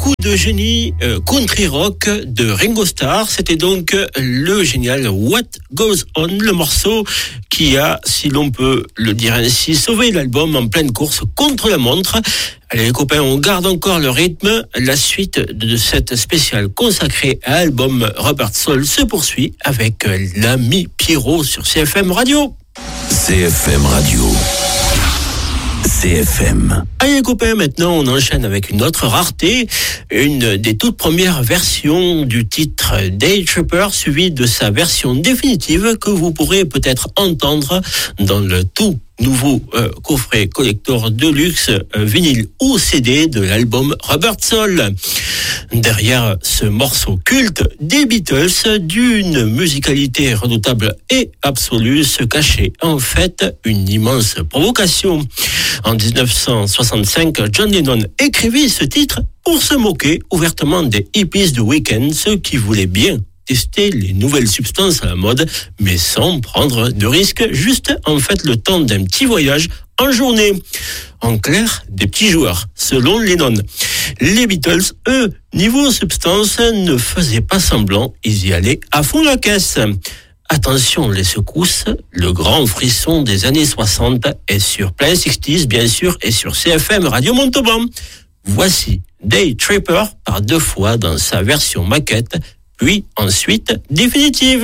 coup de génie country rock de Ringo Starr. C'était donc le génial What Goes On, le morceau qui a, si l'on peut le dire ainsi, sauvé l'album en pleine course contre la montre. Allez les copains, on garde encore le rythme. La suite de cette spéciale consacrée à l'album Robert Soul se poursuit avec l'ami Pierrot sur CFM Radio. CFM Radio. CFM. Allez les copains, maintenant on enchaîne avec une autre rareté, une des toutes premières versions du titre Day Tripper, suivie de sa version définitive que vous pourrez peut-être entendre dans le tout nouveau coffret collector de luxe vinyle ou CD de l'album Robert Soul. Derrière ce morceau culte des Beatles, d'une musicalité redoutable et absolue, se cachait en fait une immense provocation. En 1965, John Lennon écrivit ce titre pour se moquer ouvertement des hippies du week-end, ceux qui voulaient bien tester les nouvelles substances à la mode, mais sans prendre de risques, juste en fait le temps d'un petit voyage en journée. En clair, des petits joueurs, selon Lennon. Les Beatles, eux, niveau substance, ne faisaient pas semblant, ils y allaient à fond la caisse. Attention les secousses, le grand frisson des années 60 est sur Plain 60s, bien sûr, et sur CFM Radio Montauban. Voici Day Tripper par deux fois dans sa version maquette, puis ensuite définitive.